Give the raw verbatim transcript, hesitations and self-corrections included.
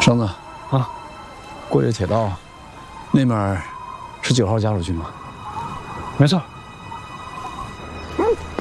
绳子， 啊， 过这铁道，那面是九号家属区吗？ 没错。 嗯